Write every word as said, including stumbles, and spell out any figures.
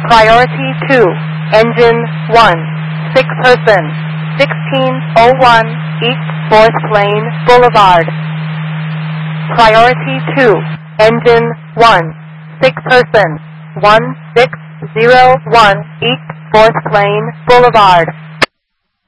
Priority two, Engine one, six person, sixteen oh one East fourth Lane Boulevard. Priority two, Engine one, six person, one six zero one East fourth Lane Boulevard.